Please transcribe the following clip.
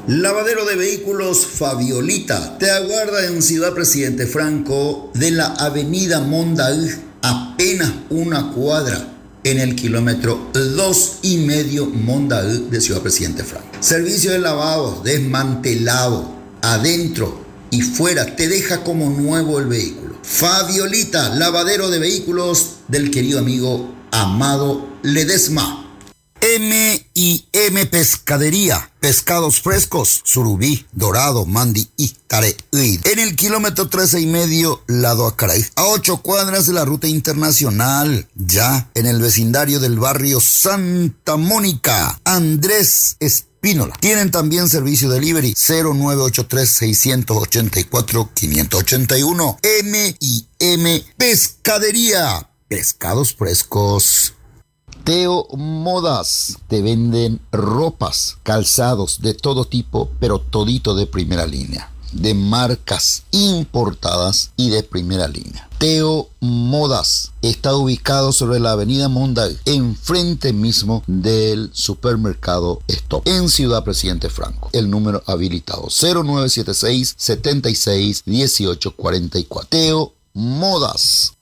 Lavadero de vehículos Fabiolita te aguarda en Ciudad Presidente Franco de la avenida Mondaú, apenas una cuadra en el kilómetro 2,5 Mondaú de Ciudad Presidente Franco. Servicio de lavado, desmantelado, adentro y fuera, te deja como nuevo el vehículo. Fabiolita, lavadero de vehículos del querido amigo Amado Ledesma. M&M Pescadería, pescados frescos, surubí, dorado, mandi y tareid. En el kilómetro 13,5, lado Acaray, a 8 cuadras de la ruta internacional, ya en el vecindario del barrio Santa Mónica. Andrés Espínola. Tienen también servicio delivery 0983-684-581. M&M Pescadería, pescados frescos. Teo Modas, te venden ropas, calzados de todo tipo, pero todito de primera línea, de marcas importadas y de primera línea. Teo Modas está ubicado sobre la avenida Monday, enfrente mismo del supermercado Stop, en Ciudad Presidente Franco. El número habilitado 0976 76 18 44. Teo Modas.